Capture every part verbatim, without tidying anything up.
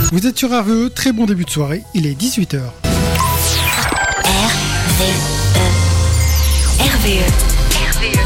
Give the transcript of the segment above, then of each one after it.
Vous êtes sur R V E, très bon début de soirée, il est dix-huit heures. R V E. R V E. R V E.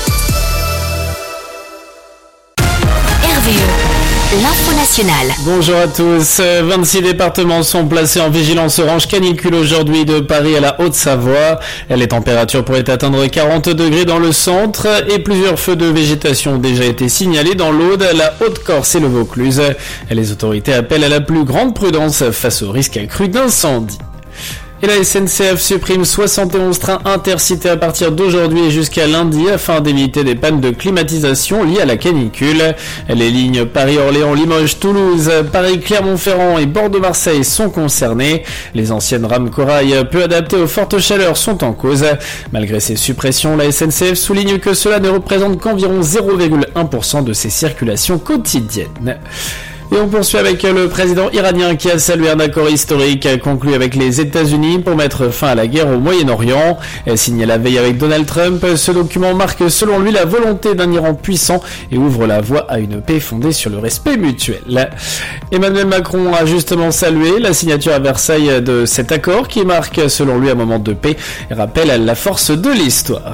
R V E. L'info nationale. Bonjour à tous. vingt-six départements sont placés en vigilance orange canicule aujourd'hui de Paris à la Haute-Savoie. Les températures pourraient atteindre quarante degrés dans le centre et plusieurs feux de végétation ont déjà été signalés dans l'Aude, la Haute-Corse et le Vaucluse. Les autorités appellent à la plus grande prudence face au risque accru d'incendie. Et la S N C F supprime soixante et onze trains intercités à partir d'aujourd'hui et jusqu'à lundi afin d'éviter des pannes de climatisation liées à la canicule. Les lignes Paris-Orléans, Limoges, Toulouse, Paris-Clermont-Ferrand et Bordeaux-Marseille sont concernées. Les anciennes rames corail peu adaptées aux fortes chaleurs sont en cause. Malgré ces suppressions, la S N C F souligne que cela ne représente qu'environ zéro virgule un pour cent de ses circulations quotidiennes. Et on poursuit avec le président iranien qui a salué un accord historique conclu avec les États-Unis pour mettre fin à la guerre au Moyen-Orient. Signé la veille avec Donald Trump, ce document marque selon lui la volonté d'un Iran puissant et ouvre la voie à une paix fondée sur le respect mutuel. Emmanuel Macron a justement salué la signature à Versailles de cet accord qui marque selon lui un moment de paix et rappelle la force de l'histoire.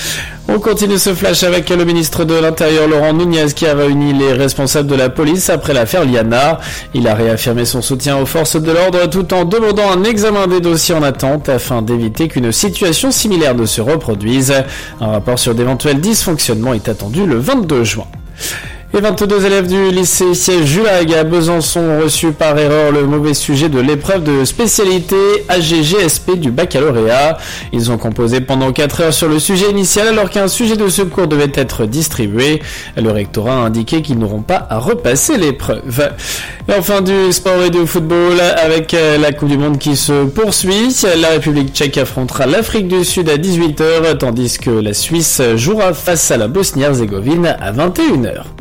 On continue ce flash avec le ministre de l'Intérieur Laurent Nunez qui a réuni les responsables de la police après l'affaire Liana. Il a réaffirmé son soutien aux forces de l'ordre tout en demandant un examen des dossiers en attente afin d'éviter qu'une situation similaire ne se reproduise. Un rapport sur d'éventuels dysfonctionnements est attendu le vingt-deux juin. Les vingt-deux élèves du lycée Julag à Besançon ont reçu par erreur le mauvais sujet de l'épreuve de spécialité A G G S P du baccalauréat. Ils ont composé pendant quatre heures sur le sujet initial alors qu'un sujet de secours devait être distribué. Le rectorat a indiqué qu'ils n'auront pas à repasser l'épreuve. Et enfin du sport et du football avec la Coupe du Monde qui se poursuit. La République tchèque affrontera l'Afrique du Sud à dix-huit heures tandis que la Suisse jouera face à la Bosnie-Herzégovine à vingt et une heures.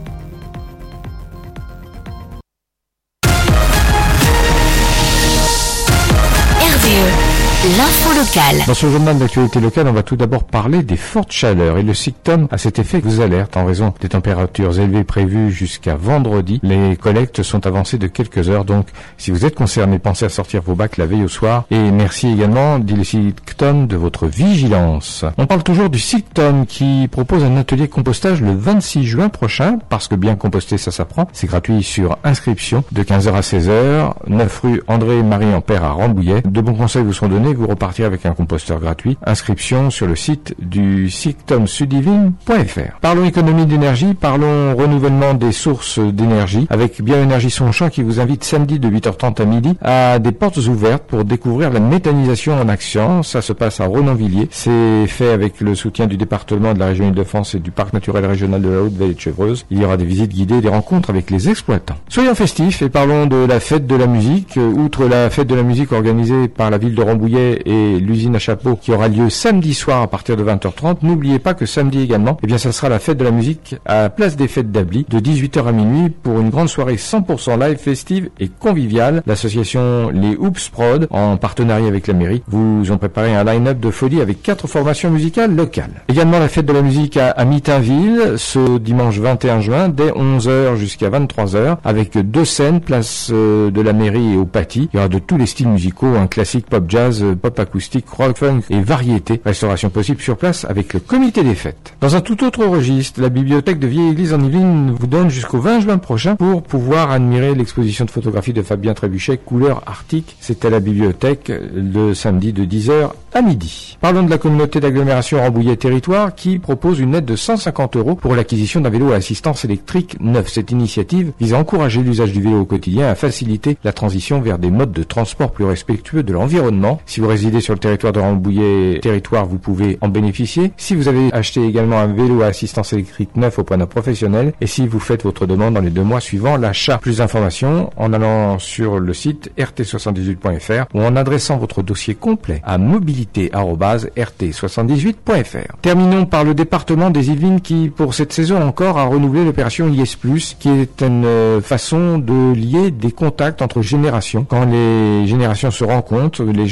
L'info locale. Dans ce journal d'actualité locale, on va tout d'abord parler des fortes chaleurs. Et le SICTOM, à cet effet, vous alerte en raison des températures élevées prévues jusqu'à vendredi. Les collectes sont avancées de quelques heures, donc si vous êtes concerné, pensez à sortir vos bacs la veille au soir. Et merci également, dit le SICTOM, de votre vigilance. On parle toujours du SICTOM qui propose un atelier compostage le vingt-six juin prochain, parce que bien composter, ça s'apprend. C'est gratuit sur inscription de quinze heures à seize heures, neuf rue André-Marie Ampère à Rambouillet. De bons conseils vous sont donnés. Vous repartirez avec un composteur gratuit. Inscription sur le site du sictom sudivine point f r. Parlons économie d'énergie, parlons renouvellement des sources d'énergie avec Bioénergie Sonchamp qui vous invite samedi de huit heures trente à midi à des portes ouvertes pour découvrir la méthanisation en action. Ça se passe à Renonvilliers. C'est fait avec le soutien du département de la région Île-de-France et du parc naturel régional de la Haute-Vallée de Chevreuse. Il y aura des visites guidées, des rencontres avec les exploitants. Soyons festifs et parlons de la fête de la musique. Outre la fête de la musique organisée par la ville de Rambouillet et l'usine à chapeau qui aura lieu samedi soir à partir de vingt heures trente. N'oubliez pas que samedi également, eh bien, ça sera la fête de la musique à la place des fêtes d'Ably de dix-huit heures à minuit pour une grande soirée cent pour cent live, festive et conviviale. L'association Les Hoops Prod, en partenariat avec la mairie, vous ont préparé un line-up de folie avec quatre formations musicales locales. Également la fête de la musique à, à Mitainville ce dimanche vingt et un juin dès onze heures jusqu'à vingt-trois heures avec deux scènes, place euh, de la mairie et au Paty. Il y aura de tous les styles musicaux, un classique pop jazz, pop acoustique, rock, funk et variété. Restauration possible sur place avec le comité des fêtes. Dans un tout autre registre, la bibliothèque de Vieille Église en Yvelines vous donne jusqu'au vingt juin prochain pour pouvoir admirer l'exposition de photographie de Fabien Trébuchet, couleur arctique. C'est à la bibliothèque le samedi de dix heures à midi. Parlons de la communauté d'agglomération Rambouillet Territoire qui propose une aide de cent cinquante euros pour l'acquisition d'un vélo à assistance électrique neuf. Cette initiative vise à encourager l'usage du vélo au quotidien et à faciliter la transition vers des modes de transport plus respectueux de l'environnement. Si vous résidez sur le territoire de Rambouillet Territoire, vous pouvez en bénéficier. Si vous avez acheté également un vélo à assistance électrique neuf auprès d'un professionnel et si vous faites votre demande dans les deux mois suivant l'achat. Plus d'informations en allant sur le site r t soixante-dix-huit point f r ou en adressant votre dossier complet à mobilité arobase r t soixante-dix-huit point f r. Terminons par le département des Yvelines qui, pour cette saison encore, a renouvelé l'opération I S plus, qui est une façon de lier des contacts entre générations. Quand les générations se rencontrent, les jeunes à partir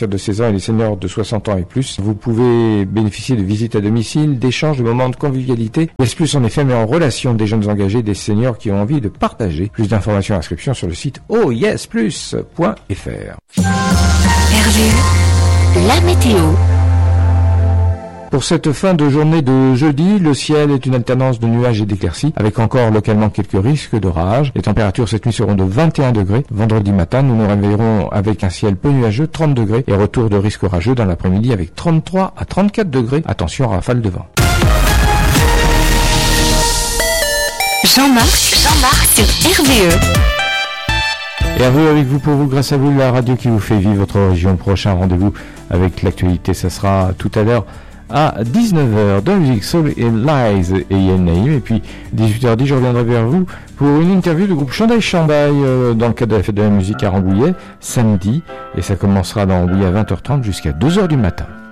partir de seize ans et les seniors de soixante ans et plus. Vous pouvez bénéficier de visites à domicile, d'échanges, de moments de convivialité. Yes Plus en effet met en relation des jeunes engagés, des seniors qui ont envie de partager. Plus d'informations et inscriptions sur le site oh yes plus point f r. R V E, la météo. Pour cette fin de journée de jeudi, le ciel est une alternance de nuages et d'éclaircies, avec encore localement quelques risques d'orage. Les températures cette nuit seront de vingt et un degrés. Vendredi matin, nous nous réveillerons avec un ciel peu nuageux, trente degrés, et retour de risque orageux dans l'après-midi avec trente-trois à trente-quatre degrés. Attention, rafale de vent. Jean-Marc, Jean-Marc sur R V E. Et R V E avec vous pour vous, grâce à vous, la radio qui vous fait vivre votre région. Prochain rendez-vous avec l'actualité, ça sera tout à l'heure à dix-neuf heures de musique soul et Lies et Yann Naïm. Et puis dix-huit heures dix, je reviendrai vers vous pour une interview du groupe Chandail Chambail euh, dans le cadre de la fête de la musique à Rambouillet samedi. Et ça commencera dans Rambouillet à vingt heures trente jusqu'à deux heures du matin.